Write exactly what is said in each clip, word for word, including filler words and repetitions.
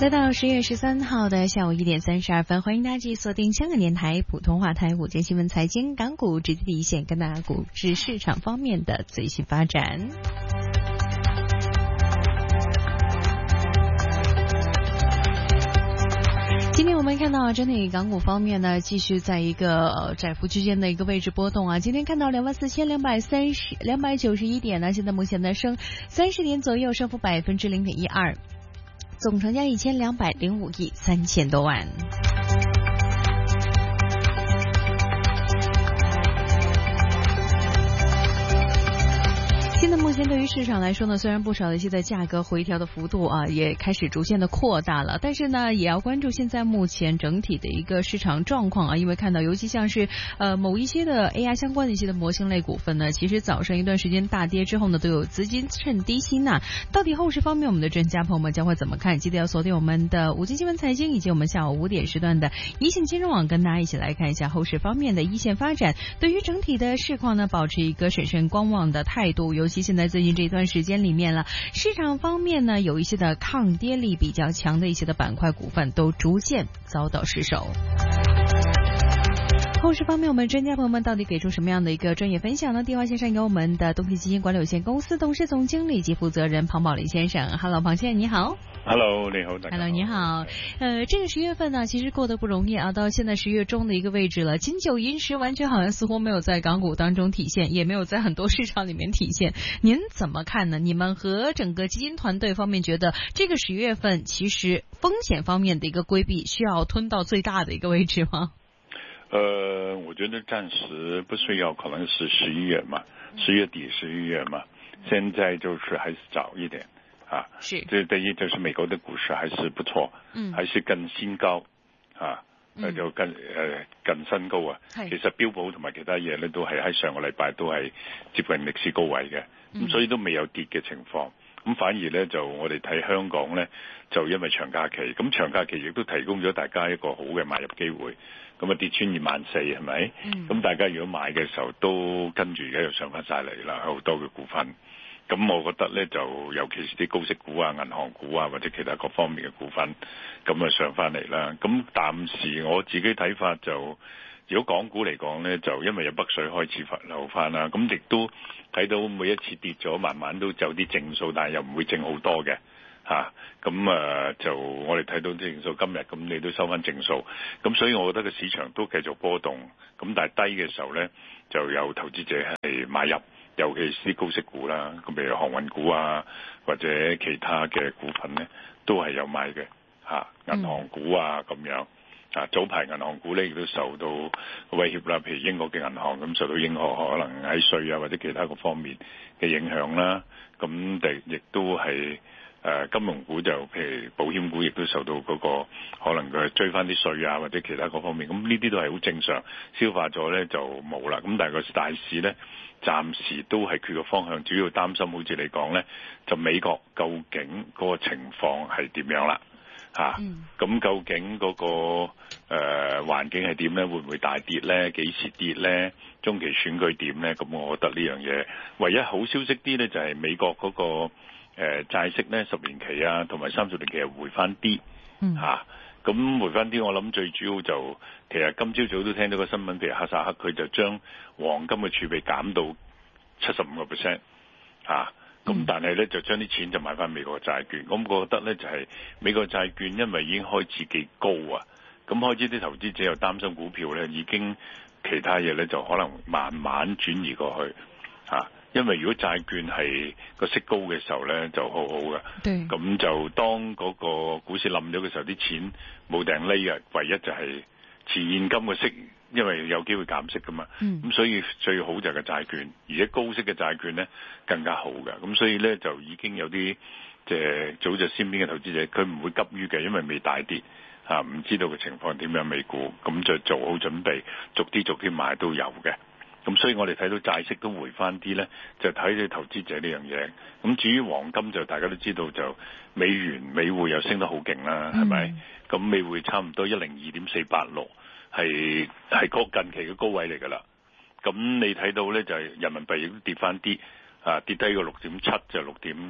来到十月十三号的下午一点三十二分，欢迎大家继续锁定香港电台普通话台午间新闻财经港股直击第一线，跟大家股市市场方面的最新发展。今天我们看到整体港股方面呢，继续在一个、呃、窄幅区间的一个位置波动啊。今天看到两万四千两百三十两百九十一点呢，现在目前呢升三十点左右，升幅百分之零点一二，总成交一千两百零五亿三千多万。现在目前对于市场来说呢，虽然不少的一些的价格回调的幅度啊，也开始逐渐的扩大了，但是呢，也要关注现在目前整体的一个市场状况啊，因为看到尤其像是呃某一些的 A I 相关的一些的模型类股份呢，其实早上一段时间大跌之后呢，都有资金趁低吸纳。到底后市方面，我们的专家朋友们将会怎么看？记得要锁定我们的午间新闻财经以及我们下午五点时段的一线金融网，跟大家一起来看一下后市方面的一线发展。对于整体的市况呢，保持一个审慎观望的态度，尤其现在最近这一段时间里面了，市场方面呢，有一些的抗跌力比较强的一些的板块股份都逐渐遭到失守。后市方面，我们专家朋友们到底给出什么样的一个专业分享呢？电话线上有我们的东平基金管理有限公司董事总经理及负责人庞宝林先生。Hello， 庞先生你好。 Hello， 你好，大家好。 Hello， 你好。呃，这个十月份呢，其实过得不容易啊，到现在十月中的一个位置了，金九银十完全好像似乎没有在港股当中体现，也没有在很多市场里面体现。您怎么看呢？你们和整个基金团队方面觉得这个十月份其实风险方面的一个规避需要吞到最大的一个位置吗？ 呃，我觉得暂时不需要，可能是十一月嘛，十月底十一月嘛，现在就是还是早一点啊。是。这第一就是美國的股市還是不錯，嗯，還是近新高啊，嗯、就近誒、呃、近新高啊。其實標普同埋其他嘢咧都係喺上個禮拜都係接近歷史高位嘅，咁、嗯、所以都未有跌嘅情況。咁反而咧就我哋睇香港咧，就因為長假期，咁長假期亦都提供咗大家一個好嘅買入機會。咁啊跌穿二萬四係咪？咁、嗯、大家如果買嘅時候都跟住而家又上翻晒嚟啦，好多嘅股份。咁我覺得咧就尤其是啲高息股啊、銀行股啊或者其他各方面嘅股份，咁啊上翻嚟啦。咁暫時我自己睇法就，如果港股嚟講咧，就因為有北水開始流翻啦，咁亦都睇到每一次跌咗，慢慢都走啲正數，但係又唔會正好多嘅。嚇，咁啊就我哋睇到正數今日咁你都收翻正數，咁所以我覺得個市場都繼續波動，咁但係低嘅時候咧就有投資者係買入，尤其是啲高息股啦，咁譬如航運股啊或者其他嘅股份咧都係有買嘅嚇，銀行股啊咁樣啊，早排銀行股咧亦都受到威脅啦，譬如英國嘅銀行咁受到英國可能喺稅啊或者其他各方面嘅影響啦，咁哋亦都係。誒金融股就譬如保險股亦都受到嗰個可能佢追翻啲稅啊或者其他各方面，咁呢啲都係好正常，消化咗咧就冇啦。咁但係個大市咧暫時都係缺個方向，主要擔心好似你講咧，就美國究竟嗰個情況係點樣啦嚇？咁、嗯啊、究竟嗰、嗰個誒、呃、環境係點咧？會唔會大跌咧？幾時跌咧？中期選舉點咧？咁我覺得呢樣嘢唯一好消息啲咧就係美國嗰、嗰個。誒、呃、債息咧十年期啊同埋三十年期係回翻啲嚇，咁回翻啲我諗最主要就其實今朝早都聽到個新聞，譬如哈薩克佢就將黃金嘅儲備減到七十五個 percent 嚇，咁但係咧就將啲錢就買翻美國債券，咁我覺得咧就係、是、美國債券因為已經開始幾高啊，咁開始啲投資者又擔心股票咧已經其他嘢咧就可能慢慢轉移過去嚇。啊因為如果債券係個息高嘅時候咧，就好好嘅。咁就當嗰個股市冧咗嘅時候，啲錢冇定匿嘅，唯一就係持現金嘅息，因為有機會減息噶嘛。咁、嗯、所以最好就係個債券，而且高息嘅債券咧更加好嘅。咁所以咧就已經有啲即係早就先邊嘅投資者，佢唔會急於嘅，因為未大跌嚇，唔、啊、知道嘅情況點樣美股，咁就做好準備，逐啲逐啲買都有嘅。咁所以我哋睇到債息都回翻啲咧，就睇你投資者呢樣嘢。咁至於黃金就大家都知道就美元美匯又升得好勁啦，係咪？咁美匯差唔多一零二點四八六，係係個近期嘅高位嚟㗎啦。咁你睇到咧就係人民幣亦都跌翻啲，啊跌低個六點七就六點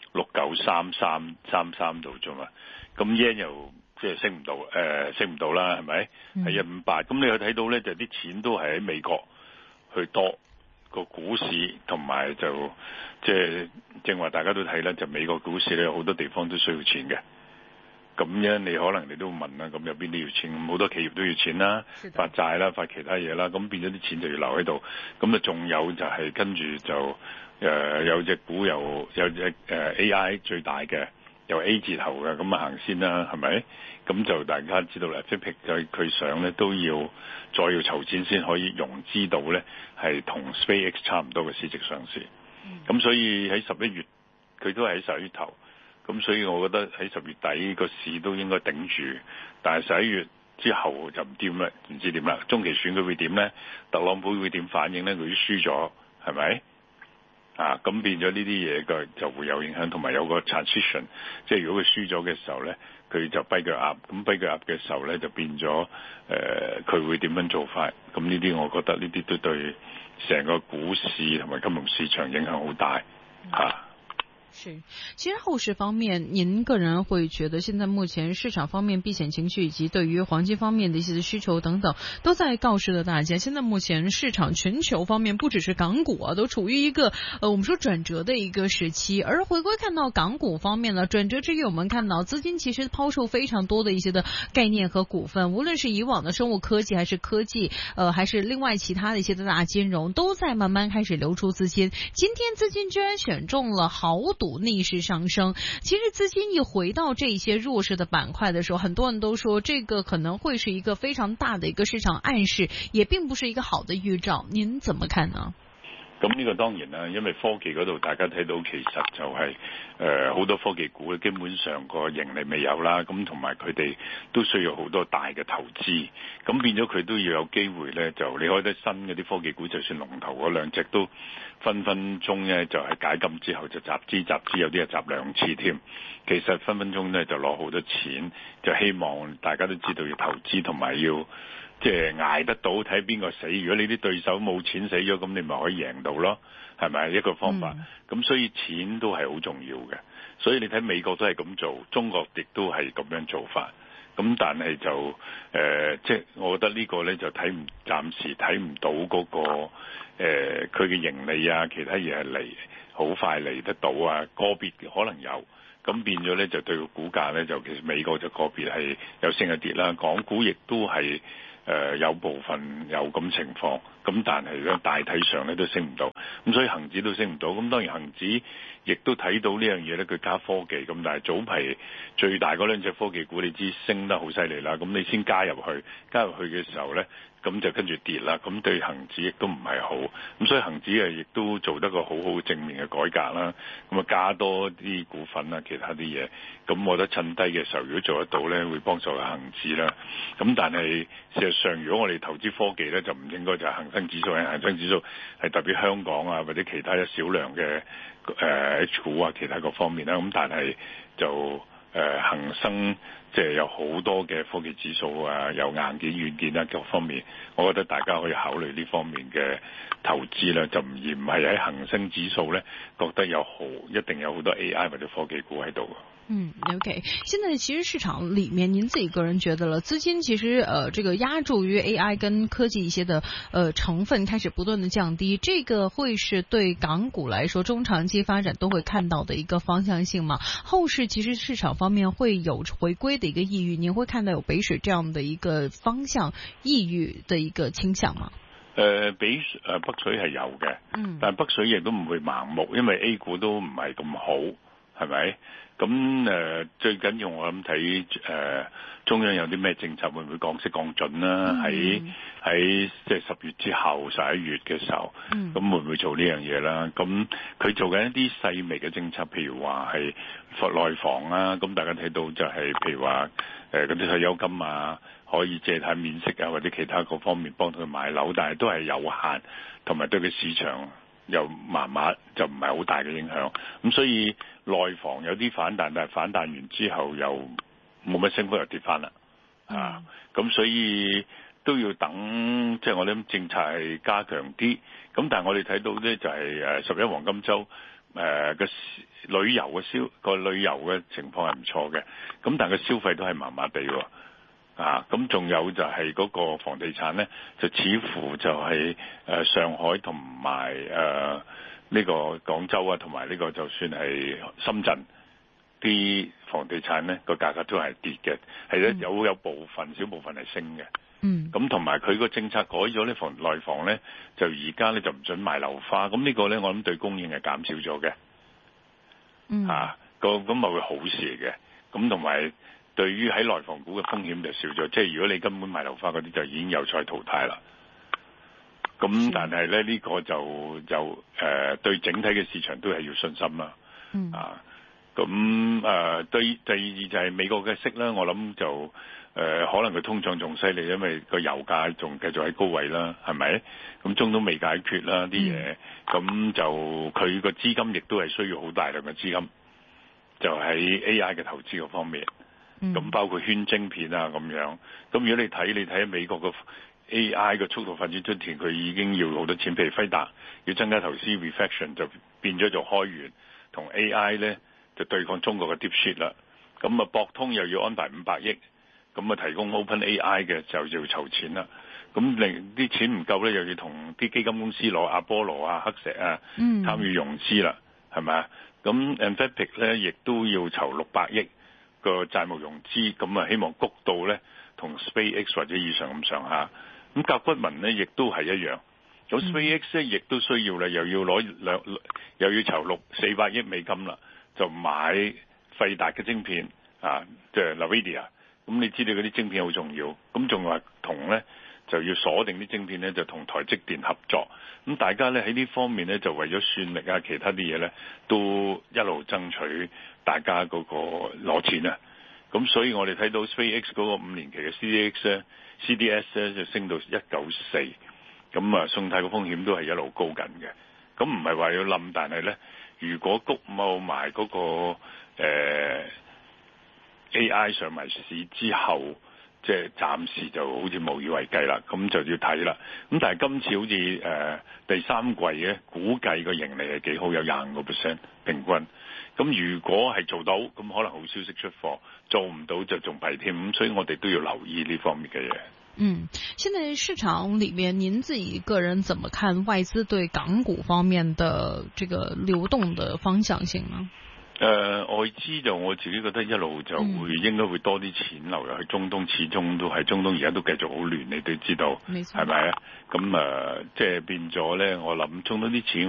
六九三三三三度啫嘛，咁 yen 又即係升唔到，誒、呃、升唔到啦，係咪？係一五八，咁你去睇到咧，就啲錢都係喺美國去多個股市，同埋就即係正話大家都睇啦，就美國股市咧好多地方都需要錢嘅。咁樣你可能你都會問啦，咁有邊啲要錢？咁好多企業都要錢啦，發債啦，發其他嘢啦，咁變咗啲錢就要留喺度。咁啊，仲有就係跟住就誒、呃、有隻股有有隻誒、呃、A I 最大嘅，有 A 字頭嘅，咁啊行先啦，係咪？咁就大家知道啦，即係佢佢上咧都要再要籌錢先可以融資到咧，係同 SpaceX 差唔多嘅市值上市。咁、嗯、所以喺十一月佢都係喺十一月頭。咁所以我覺得喺十月底個市都應該頂住，但係十一月之後就唔掂啦，唔知點啦。中期選舉會點咧？特朗普會點反應咧？佢都輸咗，係咪？啊，咁變咗呢啲嘢嘅就會有影響，同埋有個 transition， 即係如果佢輸咗嘅時候咧，佢就跛腳鴨，咁跛腳鴨嘅時候咧就變咗誒，佢、呃、會點樣做法？咁呢啲我覺得呢啲都對成個股市同埋金融市場影響好大嚇。啊是，其實後市方面，您個人會覺得現在目前市場方面避險情緒以及對於黃金方面的一些需求等等，都在告示了大家。現在目前市場全球方面，不只是港股啊，都處於一個呃我們說轉折的一個時期。而回歸看到港股方面呢，轉折之餘，我們看到資金其實拋售非常多的一些的概念和股份，無論是以往的生物科技還是科技，呃還是另外其他的一些的大金融，都在慢慢開始流出資金。今天資金居然選中了豪賭逆勢上升，其實資金一回到這些弱勢的板塊的時候，很多人都說這個可能會是一個非常大的一個市場暗示，也並不是一個好的預兆。您怎麼看呢？ 咁呢個當然啦，因為科技嗰度大家睇到其實就係誒好多科技股基本上個盈利未有啦，咁同埋佢哋都需要好多大嘅投資，咁變咗佢都要有機會咧，就你開得新嗰啲科技股，就算龍頭嗰兩隻都分分鐘咧就係解禁之後就集資集資，有啲係集兩次添。其實分分鐘咧就攞好多錢，就希望大家都知道要投資同埋要。即係捱得到，睇邊個死。如果你啲對手冇錢死咗，咁你咪可以贏到咯，係咪一個方法？咁、嗯、所以錢都係好重要嘅。所以你睇美國都係咁做，中國亦都係咁樣做法。咁但係就誒、呃，即係我覺得呢個咧就睇唔，暫時睇唔到嗰、那個誒，佢、呃、嘅盈利啊，其他嘢係嚟好快嚟得到啊。個別可能有，咁變咗咧就對個股價咧就其實美國就個別係有升有跌啦，港股亦都係。誒、呃、有部分有咁情況，咁但係咧大體上咧都升唔到，咁所以恒指都升唔到。咁當然恒指亦都睇到呢樣嘢咧，佢加科技咁，但係早排最大嗰兩隻科技股，你知升得好犀利啦。咁你先加入去，加入去嘅時候咧，咁就跟住跌啦。咁對恒指亦都唔係好，咁所以恒指啊亦都做得個好好正面嘅改革啦。咁啊加多啲股份啦，其他啲嘢。咁我覺得趁低嘅時候，如果做得到咧，會幫助恒指啦。咁但係事實上，如果我哋投資科技咧，就唔應該就係恒生指數，恒生指數係代表香港啊，或者其他一少量嘅誒 H 股啊，其他各方面啦。咁但係就誒、呃、恒生即係有好多嘅科技指數啊，有硬件、軟件啊各方面，我覺得大家可以考慮呢方面嘅投資啦，就唔而唔係喺恒生指數咧覺得有好一定有好多 A I 或者科技股喺度。 嗯 ，OK， 現在其實市場裏面，您自己個人覺得了，資金其實呃，這個押注於 A I 跟科技一些的呃成分開始不斷的降低，這個會是對港股來說中長期發展都會看到的一個方向性嗎？後市其實市場方面會有回歸的一個意欲，您會看到有北水這樣的一個方向意欲的一個傾向嗎？ 誒，北誒北水係有嘅，嗯，但係北水亦都唔會盲目，因為 A 股都唔係咁好，係咪？咁誒、呃、最緊要我諗睇誒中央有啲咩政策會唔會降息降準啦？喺喺即係十月之後十一月嘅時候，咁、嗯、會唔會做呢樣嘢啦？咁佢做緊一啲細微嘅政策，譬如話係內房啊，咁大家睇到就係、是、譬如話誒嗰啲退休金啊，可以借貸免息啊，或者其他各方面幫佢買樓，但係都係有限，同埋對佢市場又麻麻，就唔係好大嘅影響。咁所以內房有啲反彈，但係反彈完之後又冇乜升幅，又跌翻啦。嗯、啊，咁所以都要等，即係我諗政策係加強啲。咁但係我哋睇到咧就係誒十一黃金週誒個旅遊嘅消個旅遊嘅情況係唔錯嘅，咁但係個消費都係麻麻地喎。啊，咁仲有就係嗰個房地產咧，就似乎就係誒上海同埋誒呢個廣州啊，同埋呢個就算係深圳啲房地產咧個價格都係跌嘅，係咧有有部分小部分係升嘅。 嗯。咁同埋佢個政策改咗呢房內房咧，就而家咧就唔准賣樓花，咁呢個咧我諗對供應係減少咗嘅。 嗯。 啊，個咁咪會好事嚟嘅，咁同埋。對於喺內房股嘅風險就少咗，即係如果你根本賣樓花嗰啲就已經有再淘汰啦。咁但係咧呢、呢個就就誒、呃、對整體嘅市場都係要信心啦。 嗯。 啊，咁誒、呃、對第二就係美國嘅息啦，我諗就誒、呃、可能佢通脹仲犀利，因為個油價仲繼續喺高位啦，係咪？咁中東未解決啦啲嘢，咁、嗯、就佢個資金亦都係需要好大量嘅資金，就喺 A I 嘅投資嗰方面。咁、嗯、包括圈晶片啊咁樣，咁如果你睇你睇美國個 A I 嘅速度發展出前，佢已經要好多錢，譬如輝達要增加投資 reflection 就變咗做開源，同 A I 咧就對抗中國嘅 DeepSeek 啦。咁啊博通又要安排五百億，咁啊提供 Open A I 嘅就要籌錢啦。咁另啲錢唔夠咧，又要同啲基金公司攞阿波羅啊、黑石啊參與融資啦，係咪啊？咁 Anthropic 咧亦都要籌六百億。個債務融資，咁啊希望谷到咧同 SpaceX 或者以上咁上下，咁甲骨文咧亦都係一樣，咁 SpaceX 咧亦都需要咧，又要攞兩又要籌六四百億美金啦，就買費達嘅晶片啊，即係 Nvidia，咁你知道嗰啲晶片好重要，咁仲話同咧就要鎖定啲晶片咧，就同台積電合作，咁大家咧喺呢方面咧就為咗算力啊，其他啲嘢咧都一路爭取。大家嗰個攞錢啊，咁所以我哋睇到 SpaceX 嗰個五年期嘅 C D X 咧、C D S 咧就升到一九四，咁啊信貸嘅風險都係一路高緊嘅，咁唔係話要冧，但係咧如果谷冇埋嗰個、呃、A I 上埋市之後，即係暫時就好似無以為繼啦，咁就要睇啦。咁但係今次好似誒、呃、第三季嘅估計個盈利係幾好，有廿五個 percent 平均。咁如果係做到，咁可能好消息出貨；做唔到就仲弊添。咁所以我哋都要留意呢方面嘅嘢。 嗯，現在市場裏面，您自己個人怎麼看外資對港股方面的這個流動的方向性呢？ 誒、呃，外資就我自己覺得一路就會、嗯、應該會多啲錢流入去中東，始終都係中東而家都繼續好亂，你都知道，係咪啊？咁誒、呃，即係變咗咧，我諗中東啲錢。